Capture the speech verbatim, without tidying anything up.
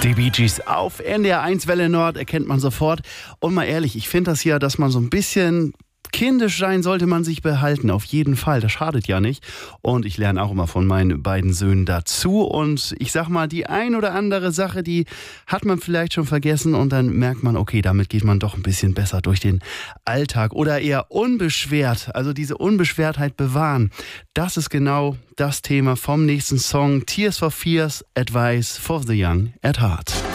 Die Bee Gees auf N D R eins Welle Nord erkennt man sofort. Und mal ehrlich, ich finde das ja, dass man so ein bisschen kindisch sein sollte man sich behalten, auf jeden Fall. Das schadet ja nicht. Und ich lerne auch immer von meinen beiden Söhnen dazu. Und ich sag mal, die ein oder andere Sache, die hat man vielleicht schon vergessen. Und dann merkt man, okay, damit geht man doch ein bisschen besser durch den Alltag. Oder eher unbeschwert, also diese Unbeschwertheit bewahren. Das ist genau das Thema vom nächsten Song. Tears for Fears, Advice for the Young at Heart.